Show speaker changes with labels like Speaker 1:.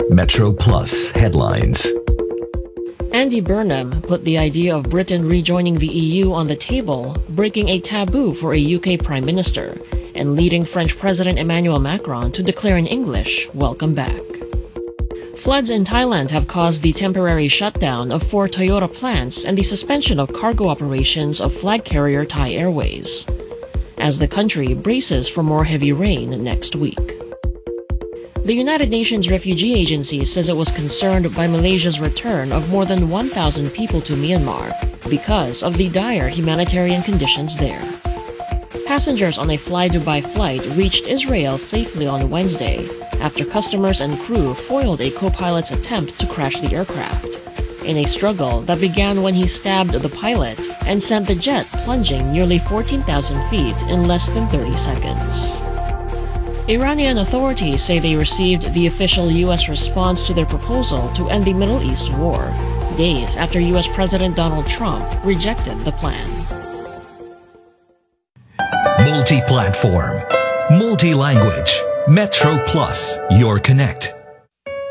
Speaker 1: Metro Plus headlines.
Speaker 2: Andy Burnham put the idea of Britain rejoining the EU on the table, breaking a taboo for a UK Prime Minister, and leading French President Emmanuel Macron to declare in English, "Welcome back." Floods in Thailand have caused the temporary shutdown of 4 Toyota plants and the suspension of cargo operations of flag carrier Thai Airways, as the country braces for more heavy rain next week. The United Nations Refugee Agency says it was concerned by Malaysia's return of more than 1,000 people to Myanmar because of the dire humanitarian conditions there. Passengers on a Fly Dubai flight reached Israel safely on Wednesday after customers and crew foiled a co-pilot's attempt to crash the aircraft, in a struggle that began when he stabbed the pilot and sent the jet plunging nearly 14,000 feet in less than 30 seconds. Iranian authorities say they received the official U.S. response to their proposal to end the Middle East war, days after U.S. President Donald Trump rejected the plan.
Speaker 1: Multi-platform, multi-language, Metro Plus, your connect.